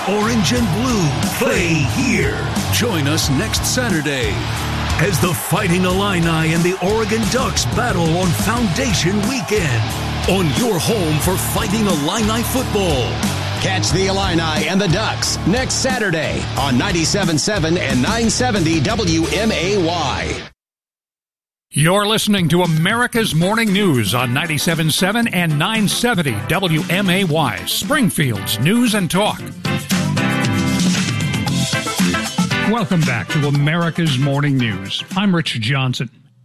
orange and blue play here. Join us next Saturday as the Fighting Illini and the Oregon Ducks battle on Foundation Weekend on your home for Fighting Illini football. Catch the Illini and the Ducks next Saturday on 97.7 and 970 WMAY. You're listening to America's Morning News on 97.7 and 970 WMAY, Springfield's News and Talk. Welcome back to America's Morning News. I'm Rich Johnson.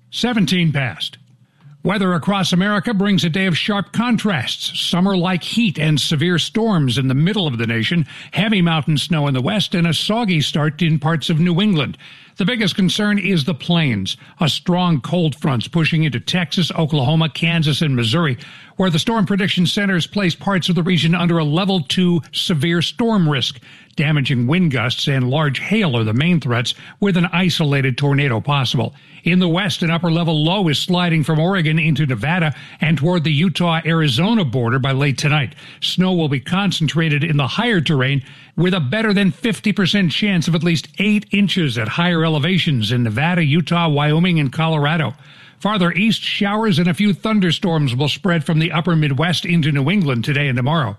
17 past. Weather across America brings a day of sharp contrasts. Summer-like heat and severe storms in the middle of the nation, heavy mountain snow in the west, and a soggy start in parts of New England. The biggest concern is the plains. A strong cold front's pushing into Texas, Oklahoma, Kansas, and Missouri, where the Storm Prediction Center's placed parts of the region under a level 2 severe storm risk. Damaging wind gusts and large hail are the main threats, with an isolated tornado possible. In the west, an upper-level low is sliding from Oregon into Nevada and toward the Utah-Arizona border by late tonight. Snow will be concentrated in the higher terrain, with a better than 50% chance of at least 8 inches at higher elevations in Nevada, Utah, Wyoming, and Colorado. Farther east, showers and a few thunderstorms will spread from the upper Midwest into New England today and tomorrow.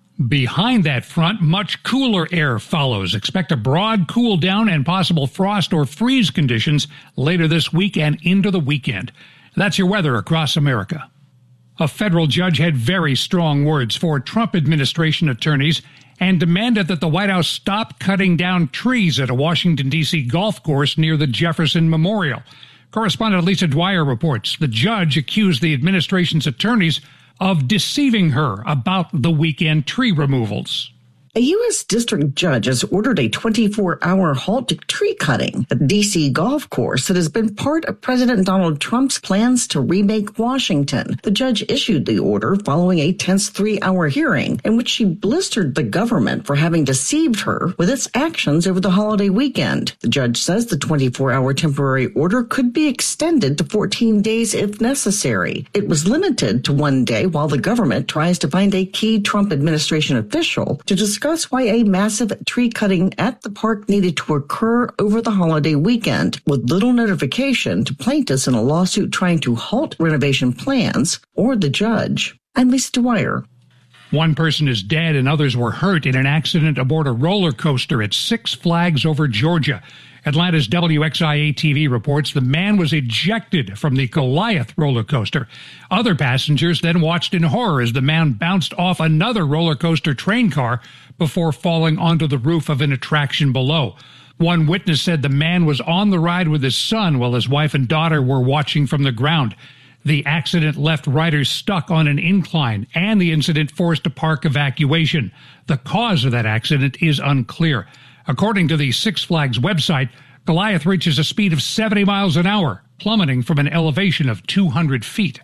Behind that front, much cooler air follows. Expect a broad cool down and possible frost or freeze conditions later this week and into the weekend. That's your weather across America. A federal judge had very strong words for Trump administration attorneys and demanded that the White House stop cutting down trees at a Washington, D.C. golf course near the Jefferson Memorial. Correspondent Lisa Dwyer reports the judge accused the administration's attorneys of deceiving her about the weekend tree removals. A U.S. district judge has ordered a 24-hour halt to tree cutting at the D.C. golf course that has been part of President Donald Trump's plans to remake Washington. The judge issued the order following a tense 3-hour hearing in which she blistered the government for having deceived her with its actions over the holiday weekend. The judge says the 24-hour temporary order could be extended to 14 days if necessary. It was limited to 1 day while the government tries to find a key Trump administration official to discuss why a massive tree cutting at the park needed to occur over the holiday weekend, with little notification to plaintiffs in a lawsuit trying to halt renovation plans or the judge. I'm Lisa Dwyer. One person is dead and others were hurt in an accident aboard a roller coaster at Six Flags over Georgia. Atlanta's WXIA-TV reports the man was ejected from the Goliath roller coaster. Other passengers then watched in horror as the man bounced off another roller coaster train car before falling onto the roof of an attraction below. One witness said the man was on the ride with his son while his wife and daughter were watching from the ground. The accident left riders stuck on an incline, and the incident forced a park evacuation. The cause of that accident is unclear. According to the Six Flags website, Goliath reaches a speed of 70 miles an hour, plummeting from an elevation of 200 feet.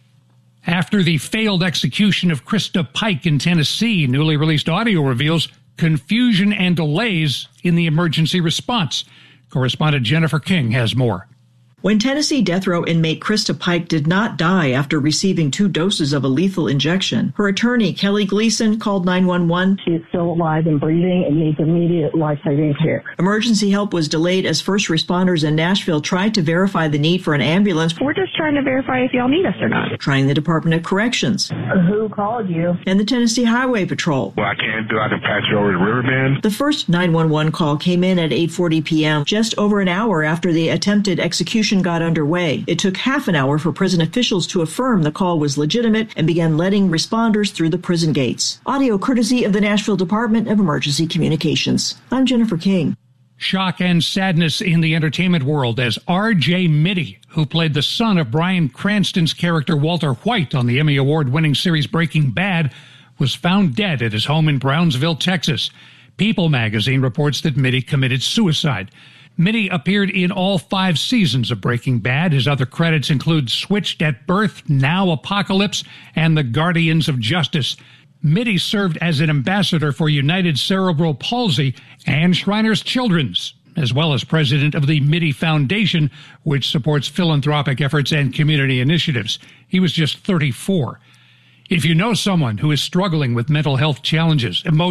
After the failed execution of Krista Pike in Tennessee, newly released audio reveals confusion and delays in the emergency response. Correspondent Jennifer King has more. When Tennessee death row inmate Krista Pike did not die after receiving 2 doses of a lethal injection, her attorney, Kelly Gleason, called 911. She is still alive and breathing and needs immediate life-saving care. Emergency help was delayed as first responders in Nashville tried to verify the need for an ambulance. We're just trying to verify if y'all need us or not. Trying the Department of Corrections. Who called you? And the Tennessee Highway Patrol. Well, I can patch you over to Riverbend. The first 911 call came in at 8:40 p.m., just over an hour after the attempted execution got underway. It took half an hour for prison officials to affirm the call was legitimate and began letting responders through the prison gates. Audio courtesy of the Nashville Department of Emergency Communications. I'm Jennifer King. Shock and sadness in the entertainment world as R.J. Mitte, who played the son of Bryan Cranston's character Walter White on the Emmy Award-winning series Breaking Bad, was found dead at his home in Brownsville, Texas. People magazine reports that Mitte committed suicide. Mitte appeared in all 5 seasons of Breaking Bad. His other credits include Switched at Birth, Now Apocalypse, and The Guardians of Justice. Mitte served as an ambassador for United Cerebral Palsy and Shriners Children's, as well as president of the Mitte Foundation, which supports philanthropic efforts and community initiatives. He was just 34. If you know someone who is struggling with mental health challenges,